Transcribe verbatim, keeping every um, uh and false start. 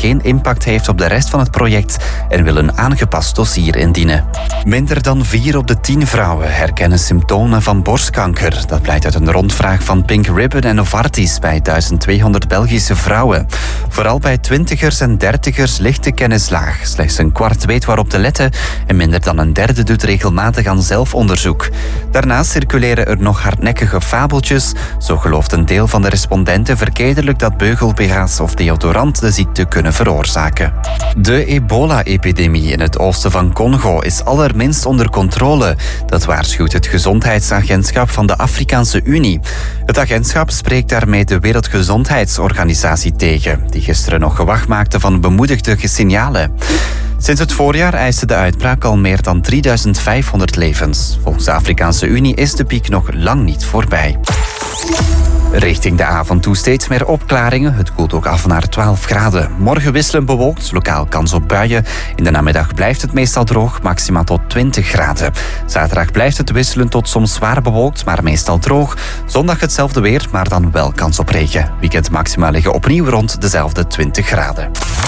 geen impact heeft op de rest van het project en wil een aangepast dossier indienen. Minder dan vier op de tien vrouwen herkennen symptomen van borstkanker. Dat blijkt uit een rondvraag van Pink Ribbon en Novartis bij duizend tweehonderd Belgische vrouwen. Vooral bij twintigers en dertigers ligt de kennis laag. Slechts een kwart weet waarop te letten en minder dan een derde doet regelmatig aan zelfonderzoek. Daarnaast circuleren er nog hardnekkige fabeltjes. Zo gelooft een deel van de respondenten verkeerdelijk dat beugel-B H's of deodorant de ziekte kunnen veroorzaken. De ebola-epidemie in het oosten van Congo is allerminst onder controle. Dat waarschuwt het Gezondheidsagentschap van de Afrikaanse Unie. Het agentschap spreekt daarmee de Wereldgezondheidsorganisatie tegen, die gisteren nog gewacht maakte van bemoedigde signalen. Sinds het voorjaar eiste de uitbraak al meer dan drieduizend vijfhonderd levens. Volgens de Afrikaanse Unie is de piek nog lang niet voorbij. Richting de avond toe steeds meer opklaringen. Het koelt ook af naar twaalf graden. Morgen wisselend bewolkt, lokaal kans op buien. In de namiddag blijft het meestal droog, maximaal tot twintig graden. Zaterdag blijft het wisselend tot soms zwaar bewolkt, maar meestal droog. Zondag hetzelfde weer, maar dan wel kans op regen. Weekend maxima liggen opnieuw rond dezelfde twintig graden.